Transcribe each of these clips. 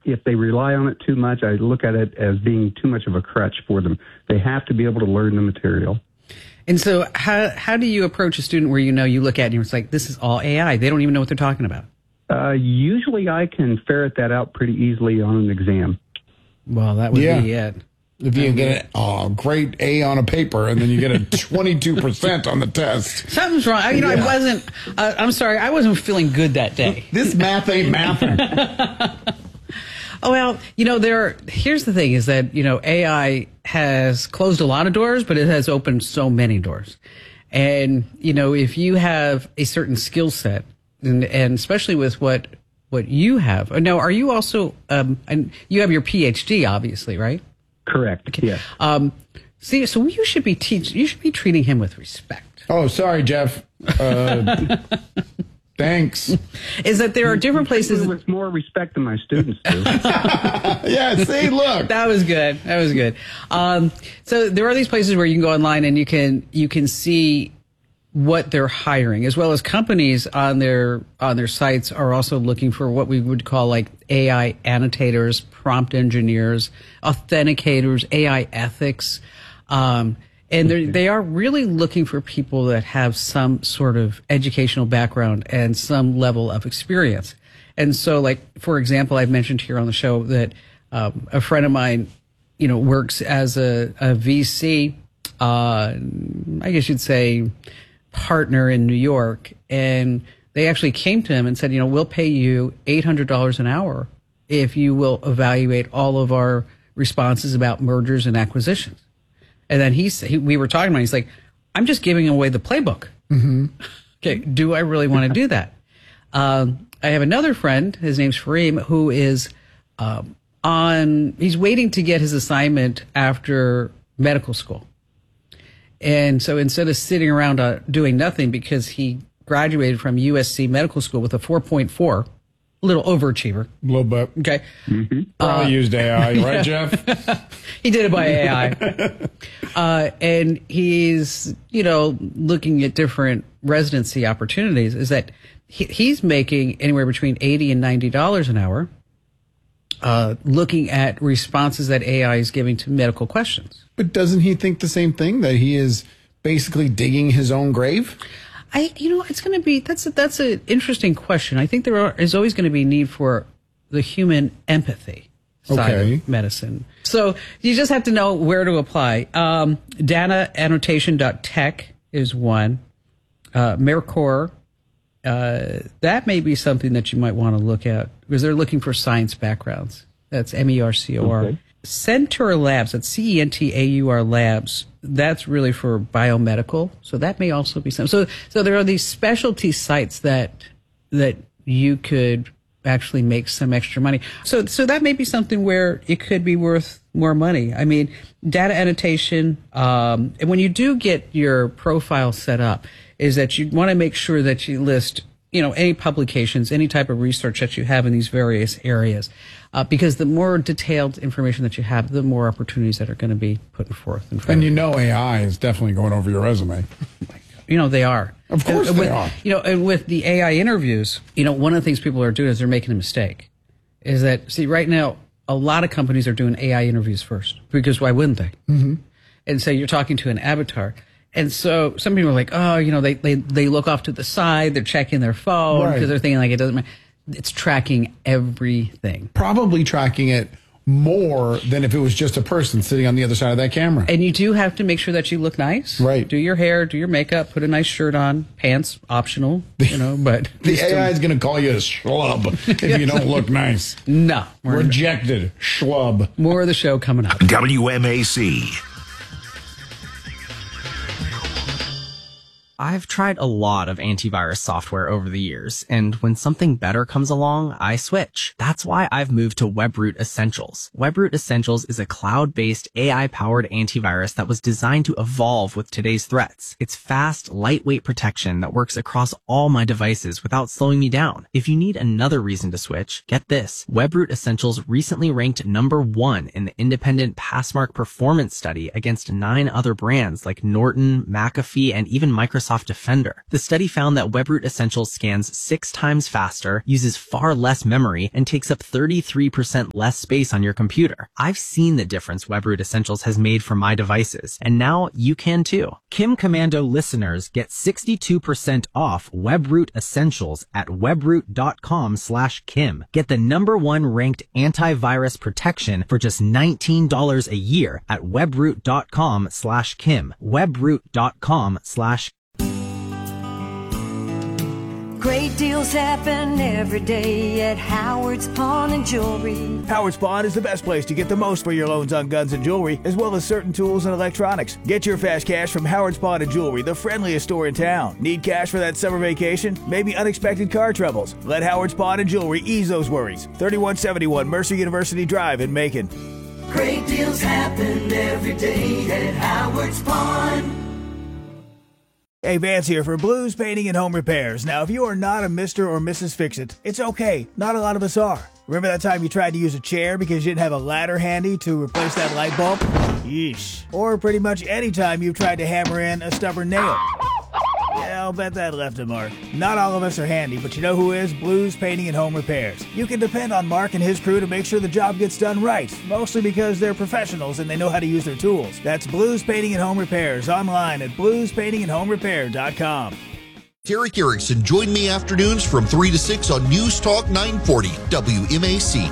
if they rely on it too much, I look at it as being too much of a crutch for them. They have to be able to learn the material. And so how do you approach a student where you look at it and it's like, this is all AI. They don't even know what they're talking about. Usually I can ferret that out pretty easily on an exam. Well, that would be it. If you get a great A on a paper and then you get a 22% on the test. Something's wrong. I'm sorry. I wasn't feeling good that day. This math ain't mathing. Oh, well, here's the thing is that, AI has closed a lot of doors, but it has opened so many doors. And, if you have a certain skill set, and especially with what you have. Now, are you also, and you have your PhD, obviously, right? Correct. Okay. Yes. So you should be treating him with respect. Oh, sorry, Jeff. Thanks. Is that there are different places with more respect than my students do. Yeah, see, look. That was good. So there are these places where you can go online and you can see what they're hiring, as well as companies on their sites are also looking for what we would call like AI annotators, prompt engineers, authenticators, AI ethics. And they are really looking for people that have some sort of educational background and some level of experience. And so, like, for example, I've mentioned here on the show that a friend of mine, works as a VC, I guess you'd say, partner in New York. And they actually came to him and said, we'll pay you $800 an hour if you will evaluate all of our responses about mergers and acquisitions. And then we were talking about it, he's like, I'm just giving away the playbook. Mm-hmm. Okay, do I really want to do that? I have another friend, his name's Fareem, who is he's waiting to get his assignment after medical school. And so instead of sitting around doing nothing, because he graduated from USC Medical School with a 4.4, a little overachiever. A little bit. Okay. Mm-hmm. Probably used AI, right, Jeff? He did it by AI. And he's, looking at different residency opportunities, is that he's making anywhere between $80 and $90 an hour, looking at responses that AI is giving to medical questions. But doesn't he think the same thing, that he is basically digging his own grave? It's going to be, that's an interesting question. I think there is always going to be need for the human empathy side of medicine. So you just have to know where to apply. Dataannotation.tech is one. Mercor, that may be something that you might want to look at because they're looking for science backgrounds. That's MERCOR. Okay. Centaur Labs, that's CENTAUR Labs, that's really for biomedical. So that may also be something. So there are these specialty sites that you could actually make some extra money. So that may be something where it could be worth more money. I mean, data annotation, and when you do get your profile set up, is that you want to make sure that you list, any publications, any type of research that you have in these various areas. Because the more detailed information that you have, the more opportunities that are going to be put forth. And AI is definitely going over your resume. They are. Of course they are. And with the AI interviews, one of the things people are doing is they're making a mistake. Is that, right now, a lot of companies are doing AI interviews first. Because why wouldn't they? Mm-hmm. And so you're talking to an avatar. And so some people are like, they look off to the side, they're checking their phone because they're thinking like it doesn't matter. It's tracking everything. Probably tracking it more than if it was just a person sitting on the other side of that camera. And you do have to make sure that you look nice. Right. Do your hair, do your makeup, put a nice shirt on, pants optional, but the AI is going to call you a schlub if you don't look nice. No. Rejected. Schlub. More of the show coming up. WMAC. I've tried a lot of antivirus software over the years, and when something better comes along, I switch. That's why I've moved to WebRoot Essentials. WebRoot Essentials is a cloud-based, AI-powered antivirus that was designed to evolve with today's threats. It's fast, lightweight protection that works across all my devices without slowing me down. If you need another reason to switch, get this. WebRoot Essentials recently ranked #1 in the independent Passmark performance study against 9 other brands like Norton, McAfee, and even Microsoft Microsoft Defender. The study found that WebRoot Essentials scans 6 times faster, uses far less memory, and takes up 33% less space on your computer. I've seen the difference WebRoot Essentials has made for my devices, and now you can too. Kim Commando listeners get 62% off WebRoot Essentials at webroot.com/Kim. Get the #1 ranked antivirus protection for just $19 a year at webroot.com/Kim. webroot.com/Kim. Great deals happen every day at Howard's Pawn and Jewelry. Howard's Pawn is the best place to get the most for your loans on guns and jewelry, as well as certain tools and electronics. Get your fast cash from Howard's Pawn and Jewelry, the friendliest store in town. Need cash for that summer vacation? Maybe unexpected car troubles? Let Howard's Pawn and Jewelry ease those worries. 3171 Mercer University Drive in Macon. Great deals happen every day at Howard's Pawn. Hey, Vance here for Blues Painting and Home Repairs. Now, if you are not a Mr. or Mrs. Fix-It, it's okay. Not a lot of us are. Remember that time you tried to use a chair because you didn't have a ladder handy to replace that light bulb? Yeesh. Or pretty much any time you've tried to hammer in a stubborn nail. Yeah, I'll bet that left a mark. Not all of us are handy, but you know who is? Blues Painting and Home Repairs. You can depend on Mark and his crew to make sure the job gets done right, mostly because they're professionals and they know how to use their tools. That's Blues Painting and Home Repairs, online at bluespaintingandhomerepair.com. Derek Erickson, join me afternoons from 3 to 6 on News Talk 940 WMAC.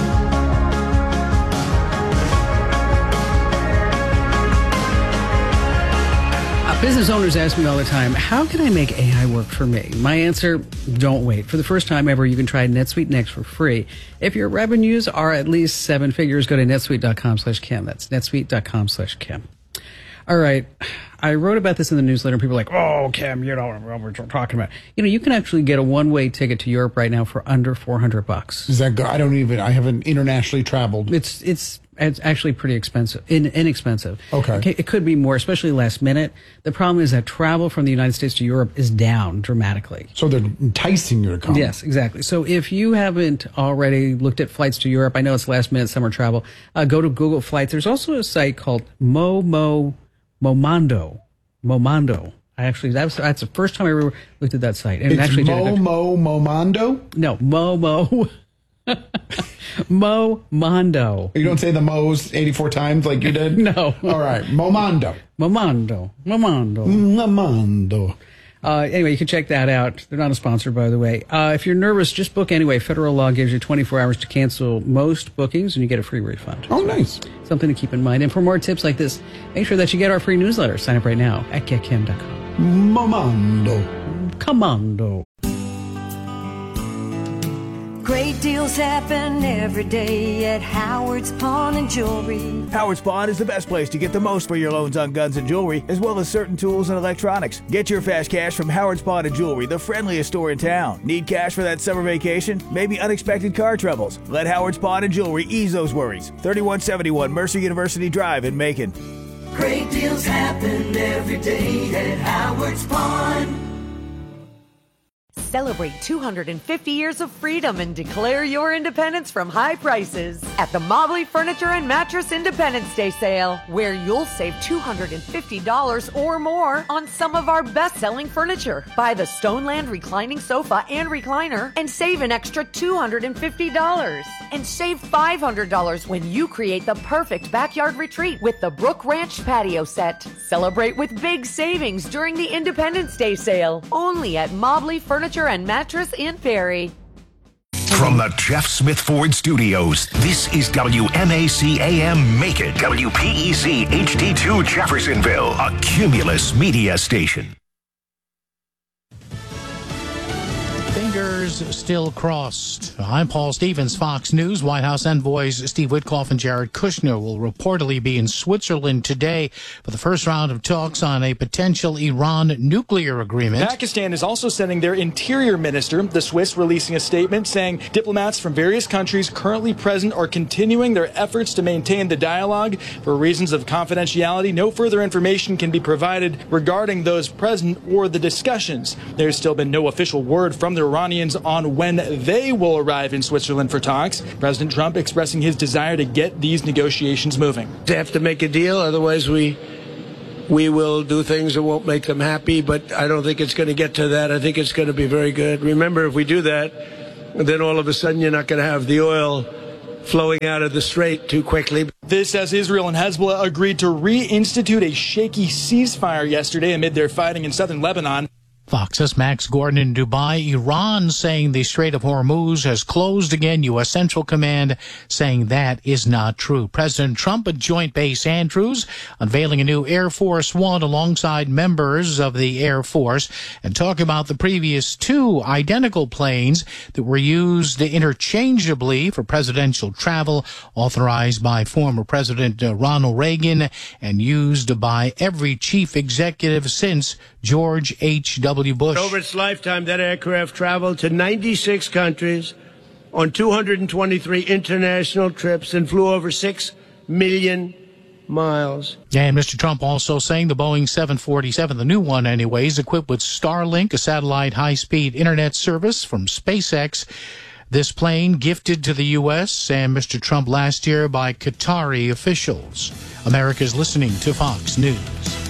Business owners ask me all the time, how can I make AI work for me? My answer, don't wait. For the first time ever, you can try NetSuite Next for free. If your revenues are at least 7 figures, go to netsuite.com/Kim. That's netsuite.com/Kim. All right. I wrote about this in the newsletter, and people are like, oh, Kim, you know what we're talking about. You know, you can actually get a one-way ticket to Europe right now for under $400. Is that good? I haven't internationally traveled. It's actually pretty expensive, inexpensive. Okay. It could be more, especially last minute. The problem is that travel from the United States to Europe is down dramatically. So they're enticing you to come. Yes, exactly. So if you haven't already looked at flights to Europe, I know it's last minute summer travel, go to Google Flights. There's also a site called Momondo. Actually, that's the first time I ever looked at that site. And it's actually Momondo? No, Momo. Momondo. You don't say the Mo's 84 times like you did? No. All right. Momondo. Anyway, you can check that out. They're not a sponsor, by the way. If you're nervous, just book anyway. Federal law gives you 24 hours to cancel most bookings, and you get a free refund. Oh, nice. Something to keep in mind. And for more tips like this, make sure that you get our free newsletter. Sign up right now at getkim.com. Momondo. Commando. Great deals happen every day at Howard's Pawn and Jewelry. Howard's Pawn is the best place to get the most for your loans on guns and jewelry, as well as certain tools and electronics. Get your fast cash from Howard's Pawn and Jewelry, the friendliest store in town. Need cash for that summer vacation? Maybe unexpected car troubles? Let Howard's Pawn and Jewelry ease those worries. 3171 Mercer University Drive in Macon. Great deals happen every day at Howard's Pawn. Celebrate 250 years of freedom and declare your independence from high prices at the Mobley Furniture and Mattress Independence Day sale, where you'll save $250 or more on some of our best-selling furniture. Buy the Stoneland reclining sofa and recliner and save an extra $250. And save $500 when you create the perfect backyard retreat with the Brook Ranch patio set. Celebrate with big savings during the Independence Day sale, only at Mobley Furniture and Mattress in Perry. From the Jeff Smith Ford Studios, this is WMAC AM Macon, WPEC HD2 Jeffersonville, a Cumulus media station. Fingers still crossed. I'm Paul Stevens, Fox News. White House envoys Steve Witkoff and Jared Kushner will reportedly be in Switzerland today for the first round of talks on a potential Iran nuclear agreement. Pakistan is also sending their interior minister, the Swiss, releasing a statement saying diplomats from various countries currently present are continuing their efforts to maintain the dialogue. For reasons of confidentiality, no further information can be provided regarding those present or the discussions. There's still been no official word from the Iranians on when they will arrive in Switzerland for talks. President Trump expressing his desire to get these negotiations moving. They have to make a deal, otherwise we we will do things that won't make them happy, but I don't think it's going to get to that. I think it's going to be very good. Remember, if we do that, then all of a sudden you're not going to have the oil flowing out of the strait too quickly. This as Israel and Hezbollah agreed to reinstitute a shaky ceasefire yesterday amid their fighting in southern Lebanon. Fox's Max Gordon in Dubai. Iran saying the Strait of Hormuz has closed again. U.S. Central Command saying that is not true. President Trump at Joint Base Andrews unveiling a new Air Force One alongside members of the Air Force and talking about the previous two identical planes that were used interchangeably for presidential travel, authorized by former President Ronald Reagan and used by every chief executive since George H.W. Bush. Over its lifetime, that aircraft traveled to 96 countries on 223 international trips and flew over 6 million miles. And Mr. Trump also saying the Boeing 747, the new one anyways, equipped with Starlink, a satellite high-speed internet service from SpaceX. This plane gifted to the U.S. and Mr. Trump last year by Qatari officials. America's listening to Fox News.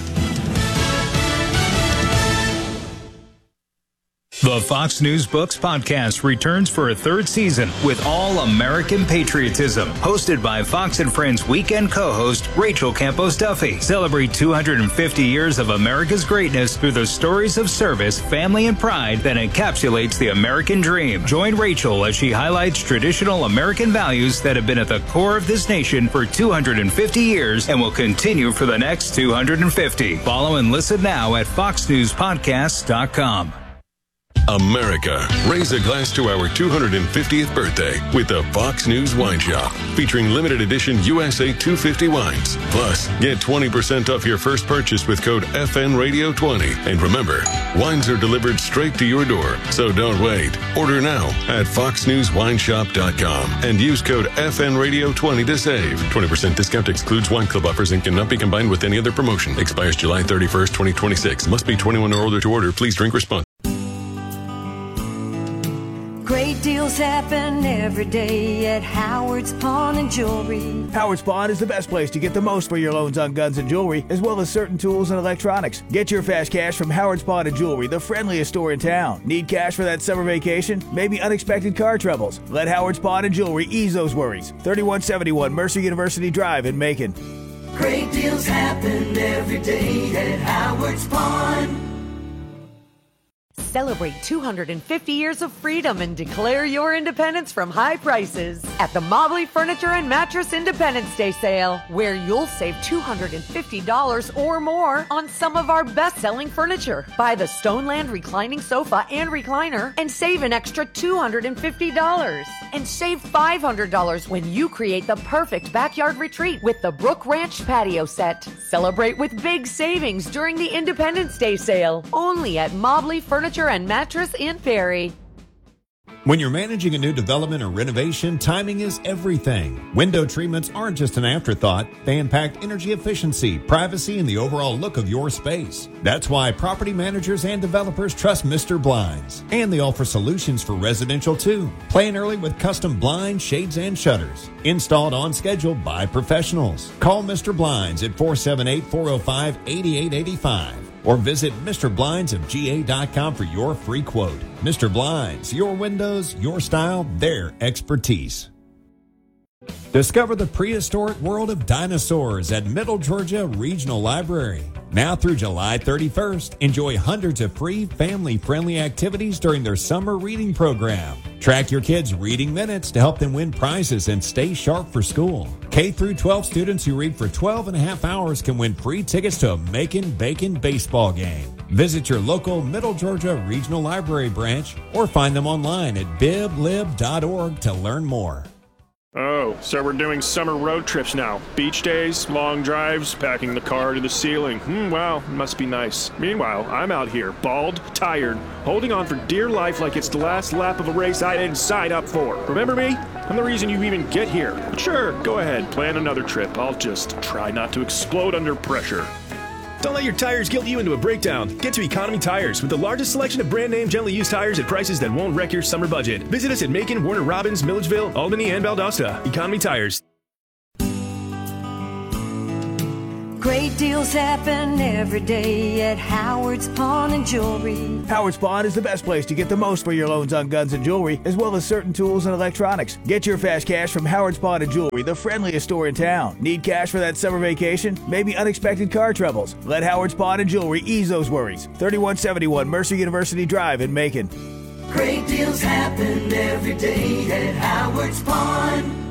The Fox News Books podcast returns for a third season with all American patriotism. Hosted by Fox and Friends weekend co-host Rachel Campos Duffy. Celebrate 250 years of America's greatness through the stories of service, family, and pride that encapsulates the American dream. Join Rachel as she highlights traditional American values that have been at the core of this nation for 250 years and will continue for the next 250. Follow and listen now at foxnewspodcasts.com. America, raise a glass to our 250th birthday with the Fox News Wine Shop, featuring limited edition USA 250 wines. Plus, get 20% off your first purchase with code FNRadio20. And remember, wines are delivered straight to your door, so don't wait. Order now at foxnewswineshop.com and use code FNRadio20 to save. 20% discount excludes wine club offers and cannot be combined with any other promotion. Expires July 31st, 2026. Must be 21 or older to order. Please drink responsibly. Great deals happen every day at Howard's Pawn and Jewelry. Howard's Pawn is the best place to get the most for your loans on guns and jewelry, as well as certain tools and electronics. Get your fast cash from Howard's Pawn and Jewelry, the friendliest store in town. Need cash for that summer vacation? Maybe unexpected car troubles? Let Howard's Pawn and Jewelry ease those worries. 3171 Mercer University Drive in Macon. Great deals happen every day at Howard's Pawn. Celebrate 250 years of freedom and declare your independence from high prices at the Mobley Furniture and Mattress Independence Day Sale, where you'll save $250 or more on some of our best-selling furniture. Buy the Stoneland reclining sofa and recliner and save an extra $250. And save $500 when you create the perfect backyard retreat with the Brook Ranch patio set. Celebrate with big savings during the Independence Day Sale, only at Mobley Furniture and Mattress in Perry. When you're managing a new development or renovation, timing is everything. Window treatments aren't just an afterthought. They impact energy efficiency, privacy, and the overall look of your space. That's why property managers and developers trust Mr. Blinds. And they offer solutions for residential too. Plan early with custom blinds, shades, and shutters. Installed on schedule by professionals. Call Mr. Blinds at 478-405-8885. Or visit MrBlindsofGA.com for your free quote. Mr. Blinds, your windows, your style, their expertise. Discover the prehistoric world of dinosaurs at Middle Georgia Regional Library. Now through July 31st, enjoy hundreds of free family-friendly activities during their summer reading program. Track your kids' reading minutes to help them win prizes and stay sharp for school. K through 12 students who read for 12 and a half hours can win free tickets to a Macon Bacon baseball game. Visit your local Middle Georgia Regional Library branch or find them online at biblib.org to learn more. Oh, so we're doing summer road trips now. Beach days, long drives, packing the car to the ceiling. Wow, must be nice. Meanwhile, I'm out here, bald, tired, holding on for dear life like it's the last lap of a race I didn't sign up for. Remember me? I'm the reason you even get here. But sure, go ahead, plan another trip. I'll just try not to explode under pressure. Don't let your tires guilt you into a breakdown. Get to Economy Tires with the largest selection of brand name gently used tires at prices that won't wreck your summer budget. Visit us at Macon, Warner Robins, Milledgeville, Albany, and Valdosta. Economy Tires. Great deals happen every day at Howard's Pawn and Jewelry. Howard's Pawn is the best place to get the most for your loans on guns and jewelry, as well as certain tools and electronics. Get your fast cash from Howard's Pawn and Jewelry, the friendliest store in town. Need cash for that summer vacation? Maybe unexpected car troubles? Let Howard's Pawn and Jewelry ease those worries. 3171 Mercer University Drive in Macon. Great deals happen every day at Howard's Pawn.